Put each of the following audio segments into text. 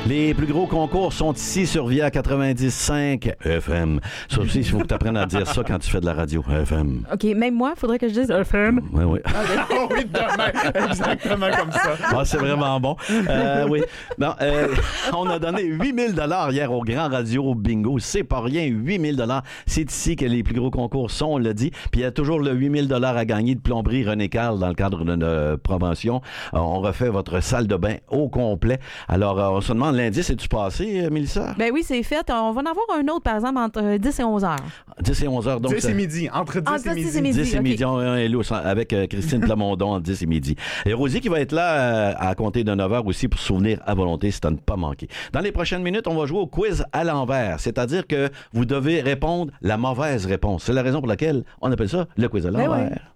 Les plus gros concours sont ici sur Via 90.5 FM. Ça aussi, il faut que tu apprennes à dire ça quand tu fais de la radio. FM. OK, même moi, il faudrait que je dise FM. Oui, oui. Oh oui, demain. Exactement comme ça. Ah, c'est vraiment bon. Oui. Non, on a donné 8 000 $ hier au Grand Radio Bingo. C'est pas rien, 8 000 $. C'est ici que les plus gros concours sont, on l'a dit. Puis il y a toujours le 8 000 $ à gagner de plomberie René Carl dans le cadre de notre promotion. On refait votre salle de bain au complet. Alors, on se demande, l'indice, es-tu passé, Mélissa? Ben oui, c'est fait. On va en avoir un autre, par exemple, entre 10 et 11 heures. 10 et 11 heures. Donc 10 et midi. Entre 10 et midi. 10 et OK. midi. On est là avec Christine Plamondon entre 10 et midi. Et Rosie qui va être là à compter de 9 heures aussi pour se souvenir à volonté, c'est à ne pas manquer. Dans les prochaines minutes, on va jouer au quiz à l'envers. C'est-à-dire que vous devez répondre la mauvaise réponse. C'est la raison pour laquelle on appelle ça le quiz à l'envers.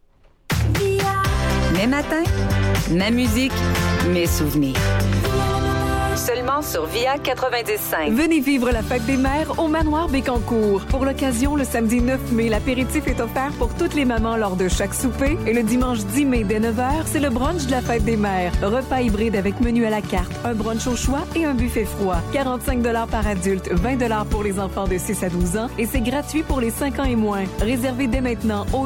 Mes matins, ma musique, mes souvenirs. Seulement sur Via 90.5. Venez vivre la fête des mères au Manoir Bécancour. Pour l'occasion, le samedi 9 mai, l'apéritif est offert pour toutes les mamans lors de chaque souper. Et le dimanche 10 mai dès 9h, c'est le brunch de la fête des mères. Repas hybride avec menu à la carte, un brunch au choix et un buffet froid. 45 $ par adulte, 20 $ pour les enfants de 6 à 12 ans et c'est gratuit pour les 5 ans et moins. Réservez dès maintenant au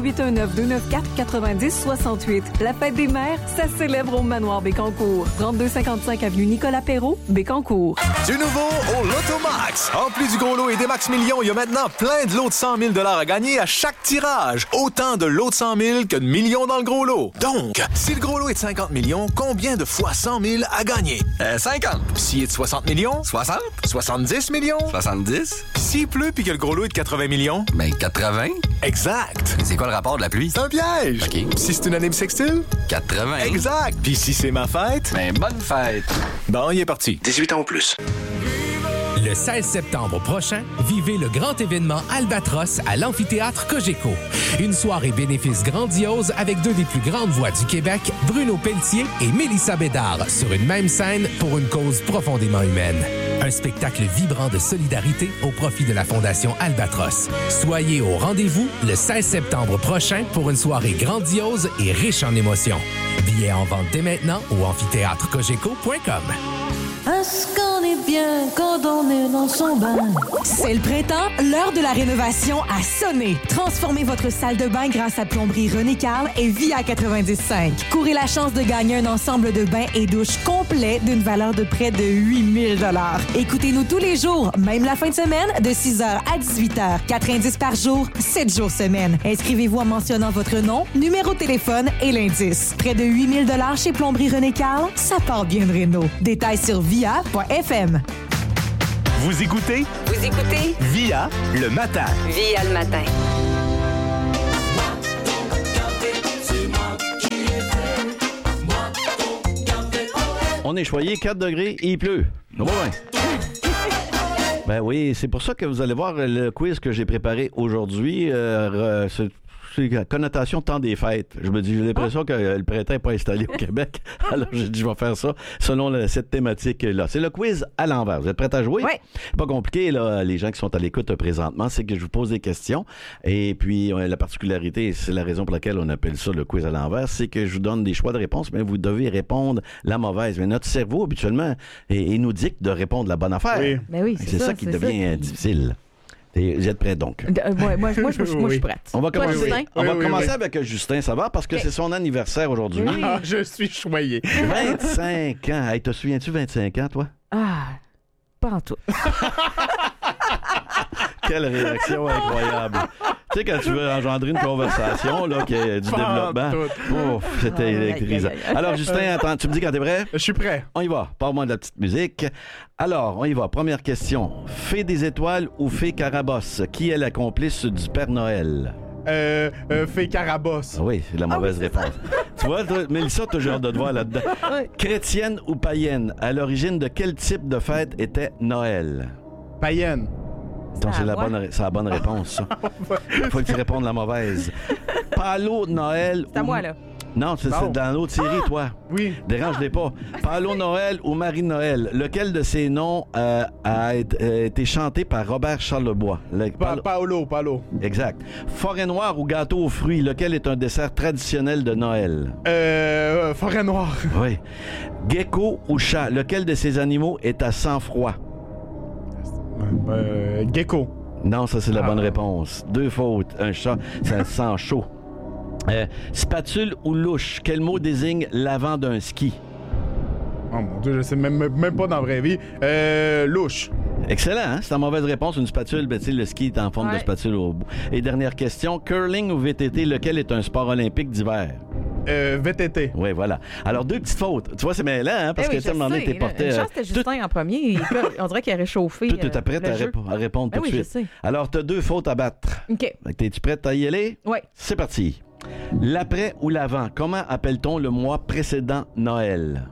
819-294-9068. La fête des mères, ça célèbre au Manoir Bécancour. 3255 avenue Nicolas Perrault, Bécancour. Du nouveau au Lotomax. En plus du gros lot et des Max Millions, il y a maintenant plein de lots de 100 000 $ à gagner à chaque tirage. Autant de lots de 100 000 que de millions dans le gros lot. Donc, si le gros lot est de 50 millions, combien de fois 100 000 à gagner? 50. S'il est de 60 millions? 60. 70 millions? 70. S'il pleut puis que le gros lot est de 80 millions? Ben, 80. Exact. C'est quoi le rapport de la pluie? C'est un piège. OK. Si c'est une année bissextile? 80. Exact. Puis si c'est ma fête? Ben, bonne fête. Bon, il est parti. 18 ans ou plus. Le 16 septembre prochain, vivez le grand événement Albatros à l'amphithéâtre Cogeco. Une soirée bénéfice grandiose avec deux des plus grandes voix du Québec, Bruno Pelletier et Mélissa Bédard, sur une même scène pour une cause profondément humaine. Un spectacle vibrant de solidarité au profit de la Fondation Albatros. Soyez au rendez-vous le 16 septembre prochain pour une soirée grandiose et riche en émotions. Billets en vente dès maintenant au amphithéâtrecogeco.com. Est-ce qu'on est bien quand on est dans son bain? C'est le printemps, l'heure de la rénovation a sonné. Transformez votre salle de bain grâce à Plomberie René Carl et Via 90.5. Courez la chance de gagner un ensemble de bains et douches complet d'une valeur de près de 8 000 $. Écoutez-nous tous les jours, même la fin de semaine, de 6h à 18h. 4 indices par jour, 7 jours semaine. Inscrivez-vous en mentionnant votre nom, numéro de téléphone et l'indice. Près de 8 000 $ chez Plomberie René Carl, ça part bien de réno. Détails sur via.fm. Vous écoutez Via le matin. Via le matin. On est choyé, 4 degrés et il pleut. Ouais. Ben oui, c'est pour ça que vous allez voir le quiz que j'ai préparé aujourd'hui. C'est la connotation temps des fêtes. Je me dis, j'ai l'impression que le printemps n'est pas installé au Québec. Alors, j'ai dit, je vais faire ça selon cette thématique-là. C'est le quiz à l'envers. Vous êtes prêts à jouer? Oui. C'est pas compliqué, là, les gens qui sont à l'écoute présentement. C'est que je vous pose des questions. Et puis, la particularité, c'est la raison pour laquelle on appelle ça le quiz à l'envers, c'est que je vous donne des choix de réponse, mais vous devez répondre la mauvaise. Mais notre cerveau, habituellement, il nous dicte de répondre la bonne affaire. Oui. Ben oui, C'est ça qui devient difficile. Vous êtes prêts, donc? Moi, je suis prête. On va commencer, Justin? commencer avec Justin, ça va? Parce que c'est son anniversaire aujourd'hui. Oui. Ah, je suis choyé. 25 ans. Hey, te souviens-tu 25 ans, toi? Ah, pas en tout. Quelle réaction incroyable. Tu sais, quand tu veux engendrer une conversation, là, qui est du développement, c'était électrisant. Alors, Justin, attends, tu me dis quand t'es prêt? Je suis prêt. On y va. Parle-moi de la petite musique. Alors, on y va. Première question. Fée des étoiles ou fée Carabosse? Qui est la complice du Père Noël? Fée Carabosse. Ah oui, c'est la mauvaise réponse. Tu vois, toi, Mélissa, t'as hâte de te voir là-dedans. Oui. Chrétienne ou païenne? À l'origine de quel type de fête était Noël? Païenne. Donc, c'est la bonne réponse, ça. Il faut que tu répondes la mauvaise. Palo Noël. C'est à moi, là. Non, c'est dans l'autre série, toi. Oui. Dérange-les pas. Paolo Noël ou Marie-Noël, lequel de ces noms a été chanté par Robert Charlebois? Paolo. Exact. Forêt noire ou gâteau aux fruits, lequel est un dessert traditionnel de Noël? Forêt noire. Oui. Gecko ou chat, lequel de ces animaux est à sang froid? Gecko. Non, ça c'est la bonne réponse. 2 fautes. Un chat, ça sent chaud. Spatule ou louche, quel mot désigne l'avant d'un ski? Oh mon Dieu, je sais même pas dans la vraie vie. Louche. Excellent, hein? C'est la mauvaise réponse. Une spatule, ben, tu sais, le ski est en forme de spatule au bout. Et dernière question, curling ou VTT, lequel est un sport olympique d'hiver? VTT. Oui, voilà. Alors, 2 petites fautes. Tu vois, c'est mêlant, hein? Parce que tu m'en été porté. Une chance, c'était Justin en premier. On dirait qu'il a réchauffé. Tout est prêt à répondre tout de suite. Je sais. Alors, tu as 2 fautes à battre. OK. Es-tu prête à y aller? Oui. C'est parti. L'après ou l'avant, comment appelle-t-on le mois précédent Noël?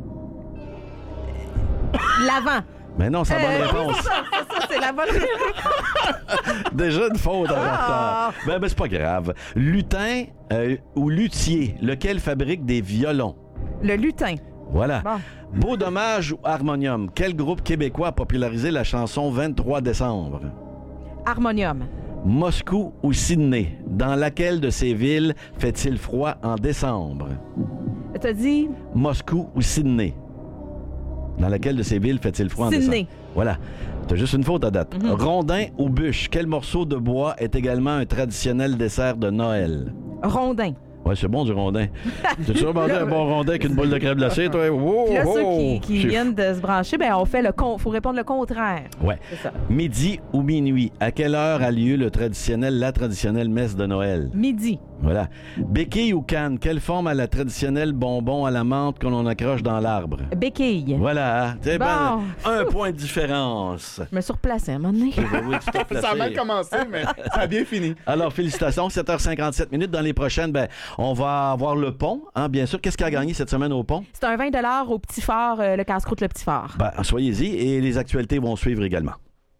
L'avant. Mais non, c'est la bonne réponse. C'est la bonne réponse. Déjà une faute en retard. Ben, c'est pas grave. Lutin ou luthier, lequel fabrique des violons? Le lutin. Voilà. Bon. Beau dommage ou harmonium, quel groupe québécois a popularisé la chanson 23 décembre? Harmonium. Moscou ou Sydney, dans laquelle de ces villes fait-il froid en décembre? T'as dit? Moscou ou Sydney. Dans laquelle de ces villes fait-il froid en décembre? Sydney. Voilà. T'as juste une faute à date. Rondin ou bûche, quel morceau de bois est également un traditionnel dessert de Noël? Rondin. Ouais, c'est bon du rondin. T'as-tu demandé un bon rondin avec une boule de crème glacée, toi? Wow, puis là, ceux qui viennent de se brancher, ben on fait faut répondre le contraire. Ouais. C'est ça. Midi ou minuit, à quelle heure a lieu la traditionnelle messe de Noël? Midi. Voilà. Béquille ou canne, quelle forme a la traditionnelle bonbon à la menthe que l'on accroche dans l'arbre? Béquille. Voilà. C'est bon. Un point de différence. Je me suis replacé à un moment donné. Oui, tu t'es placé. Ça a mal commencé, mais ça a bien fini. Alors, félicitations. 7h57 minutes. Dans les prochaines, ben, on va avoir le pont, hein, bien sûr. Qu'est-ce qu'il a gagné cette semaine au pont? C'est un 20 $ au Petit Fort, le casse-croûte Le Petit Fort. Ben, soyez-y et les actualités vont suivre également.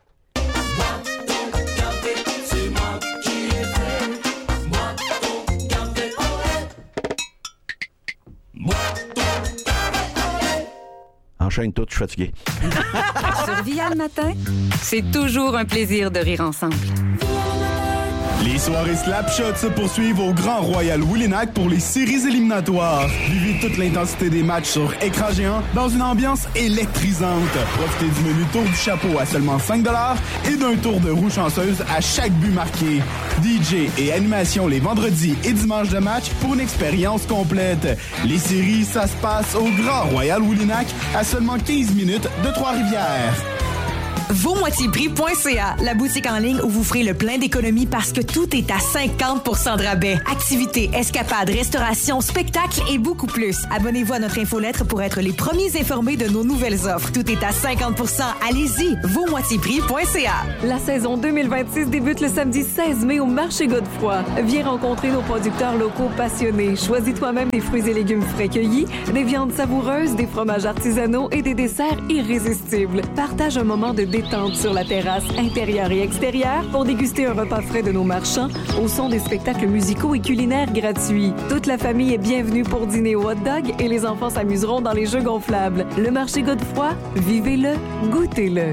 Enchaîne tout, je suis fatigué. Sur Via le matin, c'est toujours un plaisir de rire ensemble. Les soirées Slapshot se poursuivent au Grand Royal Willinac pour les séries éliminatoires. Vivez toute l'intensité des matchs sur écran géant dans une ambiance électrisante. Profitez du menu tour du chapeau à seulement 5 $ et d'un tour de roue chanceuse à chaque but marqué. DJ et animation les vendredis et dimanches de match pour une expérience complète. Les séries, ça se passe au Grand Royal Willinac à seulement 15 minutes de Trois-Rivières. Vosmoitiesprix.ca, la boutique en ligne où vous ferez le plein d'économies parce que tout est à 50 % de rabais. Activités, escapades, restauration, spectacles et beaucoup plus. Abonnez-vous à notre infolettre pour être les premiers informés de nos nouvelles offres. Tout est à 50 %. Allez-y, Vosmoitiesprix.ca. La saison 2026 débute le samedi 16 mai au marché Godefroy. Viens rencontrer nos producteurs locaux passionnés. Choisis toi-même des fruits et légumes frais cueillis, des viandes savoureuses, des fromages artisanaux et des desserts irrésistibles. Partage un moment de détente sur la terrasse intérieure et extérieure pour déguster un repas frais de nos marchands au son des spectacles musicaux et culinaires gratuits. Toute la famille est bienvenue pour dîner au hot dog et les enfants s'amuseront dans les jeux gonflables. Le marché Godefroy, vivez-le, goûtez-le.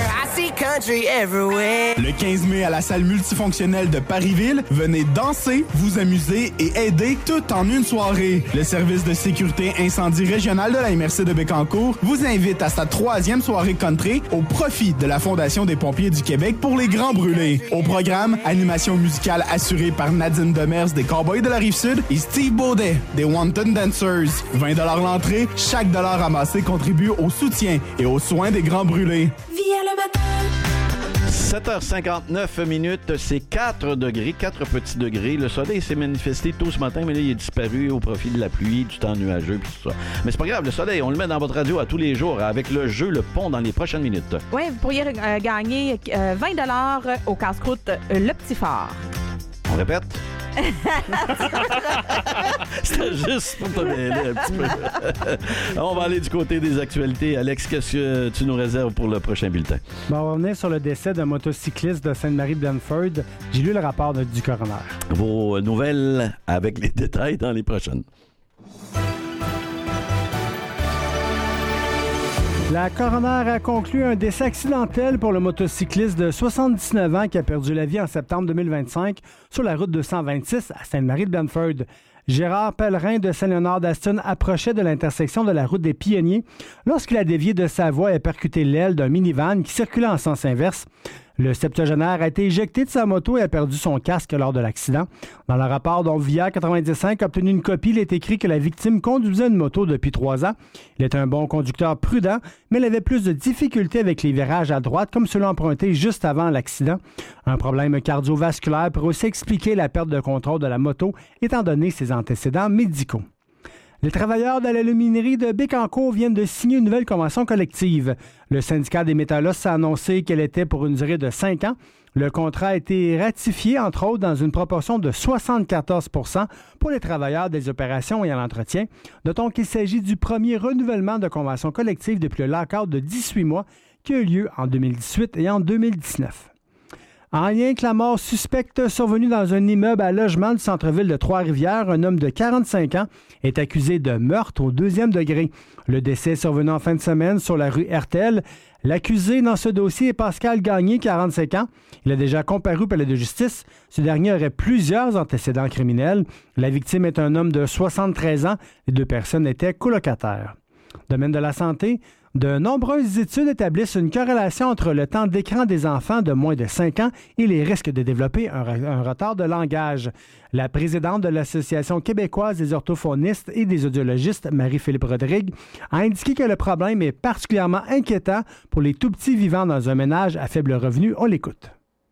Le 15 mai à la salle multifonctionnelle de Parisville, venez danser, vous amuser et aider tout en une soirée. Le service de sécurité incendie régional de la MRC de Bécancour vous invite à sa 3e soirée country au profit de la Fondation des pompiers du Québec pour les grands brûlés. Au programme, animation musicale assurée par Nadine Demers des Cowboys de la Rive-Sud et Steve Baudet des Wanton Dancers. 20 $ l'entrée, chaque dollar ramassé contribue au soutien et aux soins des grands brûlés. Via le matin. 7h59 minutes, c'est 4 degrés, 4 petits degrés. Le soleil s'est manifesté tôt ce matin, mais là, il est disparu au profit de la pluie, du temps nuageux, puis tout ça. Mais c'est pas grave, le soleil, on le met dans votre radio à tous les jours avec le jeu Le Pont dans les prochaines minutes. Oui, vous pourriez gagner 20 $ au casse-croûte Le Petit Fort. On répète? C'était juste pour te mêler un petit peu. On va aller du côté des actualités. Alex, qu'est-ce que tu nous réserves pour le prochain bulletin? Bon, on va revenir sur le décès d'un motocycliste de Sainte-Marie-Blanford. J'ai lu le rapport du coroner. Vos nouvelles avec les détails dans les prochaines. La coroner a conclu un décès accidentel pour le motocycliste de 79 ans qui a perdu la vie en septembre 2025 sur la route 226 à Sainte-Marie-de-Blanford. Gérard Pellerin de Saint-Léonard-d'Aston approchait de l'intersection de la route des Pionniers lorsqu'il a dévié de sa voie et a percuté l'aile d'un minivan qui circulait en sens inverse. Le septuagénaire a été éjecté de sa moto et a perdu son casque lors de l'accident. dans le rapport dont VIA 95 a obtenu une copie, il est écrit que la victime conduisait une moto depuis 3 ans. Il est un bon conducteur prudent, mais il avait plus de difficultés avec les virages à droite, comme ceux empruntés juste avant l'accident. Un problème cardiovasculaire pourrait aussi expliquer la perte de contrôle de la moto, étant donné ses antécédents médicaux. Les travailleurs de l'aluminerie de Bécancour viennent de signer une nouvelle convention collective. Le syndicat des métallos a annoncé qu'elle était pour une durée de 5 ans. Le contrat a été ratifié, entre autres, dans une proportion de 74 % pour les travailleurs des opérations et à l'entretien. Notons qu'il s'agit du premier renouvellement de convention collective depuis le lock-out de 18 mois qui a eu lieu en 2018 et en 2019. En lien avec la mort suspecte survenue dans un immeuble à logement du centre-ville de Trois-Rivières, un homme de 45 ans est accusé de meurtre au 2e degré. Le décès est survenu en fin de semaine sur la rue Hertel. L'accusé dans ce dossier est Pascal Gagné, 45 ans. Il a déjà comparu au palais de justice. Ce dernier aurait plusieurs antécédents criminels. La victime est un homme de 73 ans. Les 2 personnes étaient colocataires. Domaine de la santé, de nombreuses études établissent une corrélation entre le temps d'écran des enfants de moins de 5 ans et les risques de développer un retard de langage. La présidente de l'Association québécoise des orthophonistes et des audiologistes, Marie-Philippe Rodrigue, a indiqué que le problème est particulièrement inquiétant pour les tout-petits vivant dans un ménage à faible revenu. On l'écoute.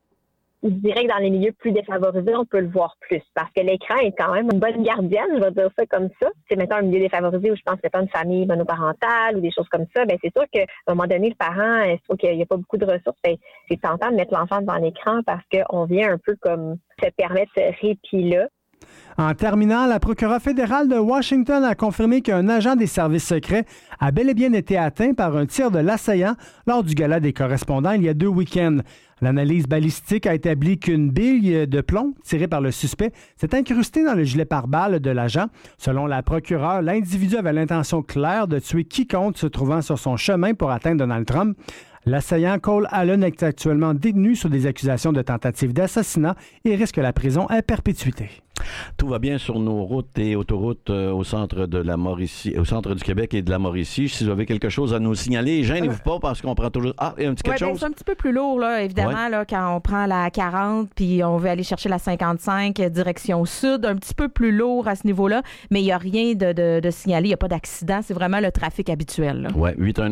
Je dirais que dans les milieux plus défavorisés, on peut le voir plus parce que l'écran est quand même une bonne gardienne, je vais dire ça comme ça. C'est maintenant un milieu défavorisé où je pense que c'est pas une famille monoparentale ou des choses comme ça. Ben c'est sûr qu'à un moment donné, le parent, il se trouve qu'il n'y a pas beaucoup de ressources. Ben, c'est tentant de mettre l'enfant devant l'écran parce qu'on vient un peu comme se permettre ce répit-là. En terminant, la procureure fédérale de Washington a confirmé qu'un agent des services secrets a bel et bien été atteint par un tir de l'assaillant lors du gala des correspondants il y a 2 week-ends. L'analyse balistique a établi qu'une bille de plomb tirée par le suspect s'est incrustée dans le gilet pare-balles de l'agent. Selon la procureure, l'individu avait l'intention claire de tuer quiconque se trouvant sur son chemin pour atteindre Donald Trump. L'assaillant Cole Allen est actuellement détenu sur des accusations de tentative d'assassinat et risque la prison à perpétuité. Tout va bien sur nos routes et autoroutes au centre de la Mauricie, au centre du Québec et de la Mauricie. Si vous avez quelque chose à nous signaler, gênez-vous pas parce qu'on prend toujours... Ah, il y a un petit quelque chose? C'est un petit peu plus lourd, là, évidemment, là, quand on prend la 40 puis on veut aller chercher la 55 direction sud, un petit peu plus lourd à ce niveau-là, mais il n'y a rien de signalé, il n'y a pas d'accident, c'est vraiment le trafic habituel. Oui,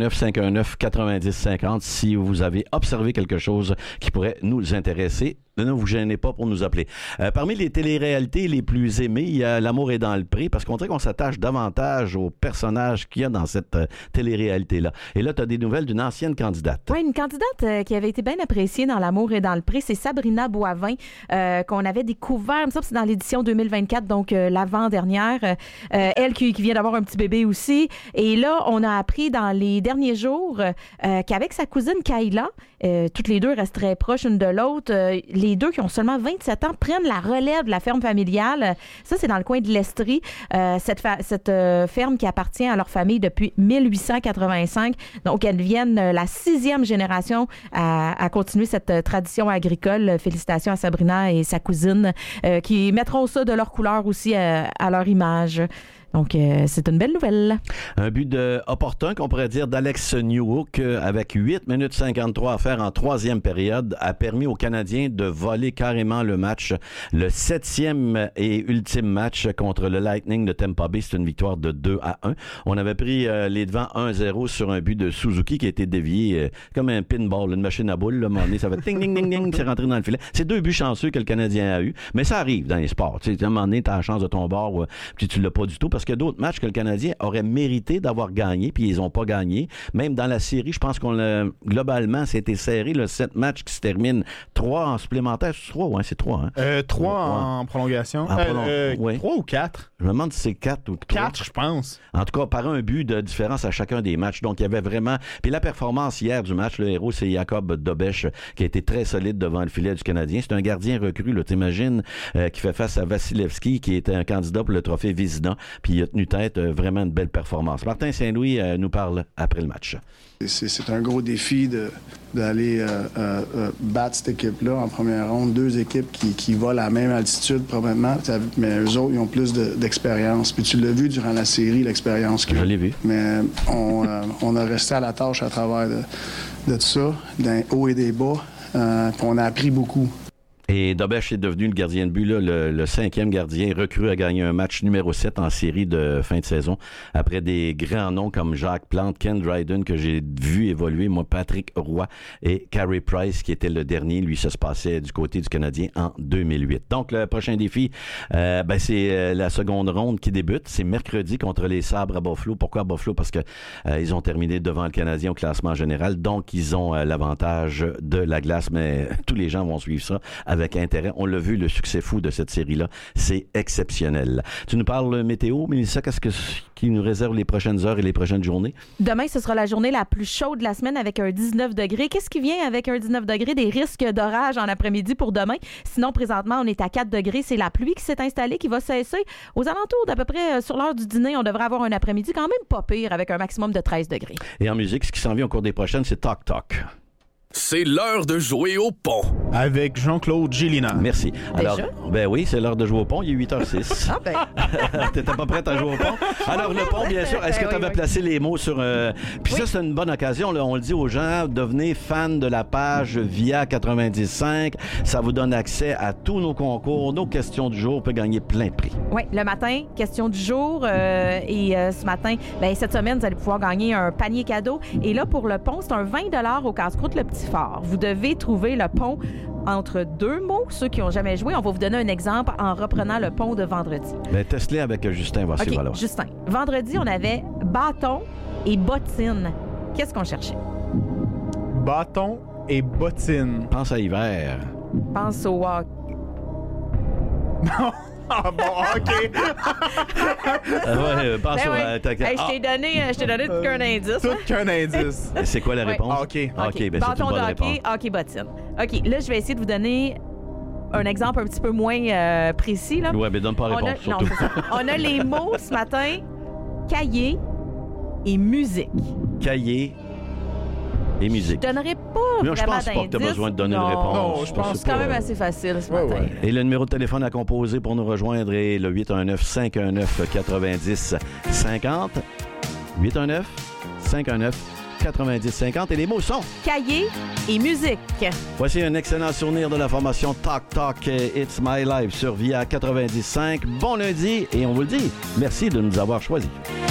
819-519-9050 si vous avez observé quelque chose qui pourrait nous intéresser. Ne vous gênez pas pour nous appeler. Parmi les téléréalités les plus aimées, il y a L'amour est dans le pré, parce qu'on dirait qu'on s'attache davantage aux personnages qu'il y a dans cette téléréalité-là. Et là, tu as des nouvelles d'une ancienne candidate. Oui, une candidate qui avait été bien appréciée dans L'amour est dans le pré, c'est Sabrina Boivin, qu'on avait découvert, il me semble que c'est dans l'édition 2024, donc l'avant-dernière. Elle qui vient d'avoir un petit bébé aussi. Et là, on a appris dans les derniers jours qu'avec sa cousine Kayla, toutes les deux restent très proches l'une de l'autre. Les deux qui ont seulement 27 ans prennent la relève de la ferme familiale. Ça, c'est dans le coin de l'Estrie. Cette ferme qui appartient à leur famille depuis 1885. Donc, elles viennent la 6e génération à continuer cette tradition agricole. Félicitations à Sabrina et sa cousine qui mettront ça de leur couleur aussi à leur image. Donc, c'est une belle nouvelle. Un but opportun, qu'on pourrait dire, d'Alex Newhook, avec 8 minutes 53 à faire en 3e période, a permis aux Canadiens de voler carrément le match. Le 7e et ultime match contre le Lightning de Tampa Bay. C'est une victoire de 2-1. On avait pris les devants 1-0 sur un but de Suzuki qui a été dévié comme un pinball, une machine à boules. Là, à un moment donné, ça fait ding, ding, ding, ding, c'est rentré dans le filet. C'est 2 buts chanceux que le Canadien a eu. Mais ça arrive dans les sports. Tu sais, à un moment donné, tu as la chance de ton bord, puis tu l'as pas du tout parce parce que d'autres matchs que le Canadien aurait mérité d'avoir gagné, puis ils n'ont pas gagné. Même dans la série, je pense globalement, c'était serré, le 7 matchs qui se terminent 3 en supplémentaire. C'est 3, ouais, c'est 3. Hein? 3 en prolongation. 3 ou 4? Je me demande si c'est 4 ou 3. 4, je pense. En tout cas, par un but de différence à chacun des matchs. Donc, il y avait vraiment... Puis la performance hier du match, le héros, c'est Jacob Dobeš, qui a été très solide devant le filet du Canadien. C'est un gardien recru, là, t'imagines, qui fait face à Vasilevski, qui était un candidat pour le trophée Vézina. Puis il a tenu tête, vraiment une belle performance. Martin Saint-Louis nous parle après le match. C'est un gros défi d'aller battre cette équipe-là en première ronde. 2 équipes qui volent à la même altitude probablement, mais eux autres, ils ont plus d'expérience. Puis tu l'as vu durant la série, l'expérience que... Je l'ai vu. Mais on a resté à la tâche à travers de tout ça, d'un haut et des bas. Puis on a appris beaucoup. Et Dobeš est devenu le gardien de but, là, le 5e gardien recru à gagner un match numéro 7 en série de fin de saison. Après des grands noms comme Jacques Plante, Ken Dryden, que j'ai vu évoluer, moi, Patrick Roy et Carey Price, qui était le dernier. Lui, ça se passait du côté du Canadien en 2008. Donc, le prochain défi, c'est la seconde ronde qui débute. C'est mercredi contre les Sabres à Buffalo. Pourquoi Buffalo? Parce que ils ont terminé devant le Canadien au classement général. Donc, ils ont l'avantage de la glace, mais tous les gens vont suivre ça avec intérêt. On l'a vu, le succès fou de cette série-là, c'est exceptionnel. Tu nous parles météo, Mélissa, qui nous réserve les prochaines heures et les prochaines journées? Demain, ce sera la journée la plus chaude de la semaine avec un 19 degrés. Qu'est-ce qui vient avec un 19 degrés? Des risques d'orage en après-midi pour demain. Sinon, présentement, on est à 4 degrés. C'est la pluie qui s'est installée, qui va cesser. Aux alentours d'à peu près sur l'heure du dîner, on devrait avoir un après-midi quand même pas pire avec un maximum de 13 degrés. Et en musique, ce qui s'en vient au cours des prochaines, c'est Talk Talk. C'est l'heure de jouer au pont. Avec Jean-Claude Gélina. Merci. Alors, ben oui, c'est l'heure de jouer au pont. Il est 8h06. Ah ben. T'étais pas prête à jouer au pont? Alors, le pont, bien sûr. Est-ce que tu avais placé les mots sur... Puis ça, c'est une bonne occasion. Là, on le dit aux gens, devenez fan de la page Via 95. Ça vous donne accès à tous nos concours, nos questions du jour. On peut gagner plein de prix. Oui, le matin, question du jour. Et ce matin, cette semaine, vous allez pouvoir gagner un panier cadeau. Et là, pour le pont, c'est un 20 $ au casse-croûte Le Petit Fort. Vous devez trouver le pont entre 2 mots. Ceux qui n'ont jamais joué, on va vous donner un exemple en reprenant le pont de vendredi. Ben, teste-les avec Justin. Voici, OK, voilà. Justin. Vendredi, on avait bâton et bottine. Qu'est-ce qu'on cherchait? Bâton et bottine. Pense à hiver. Pense au hockey. Non! Ah bon, OK. Pense je t'ai donné tout qu'un indice. Tout qu'un indice. C'est quoi la réponse? OK. Ben, bâton de hockey, hockey bottine. OK, là, je vais essayer de vous donner un exemple un petit peu moins précis. Oui, mais donne pas la réponse, surtout. On a les mots ce matin, cahier et musique. Cahier et musique. Je donnerai pas non, vraiment je pense pas que tu as besoin de donner une réponse. Non, je pense que c'est quand même assez facile ce matin. Ouais. Et le numéro de téléphone à composer pour nous rejoindre est le 819-519-9050. 819-519-9050. Et les mots sont... cahier et musique. Voici un excellent souvenir de la formation Talk Talk It's My Life sur Via 95. Bon lundi et on vous le dit, merci de nous avoir choisis.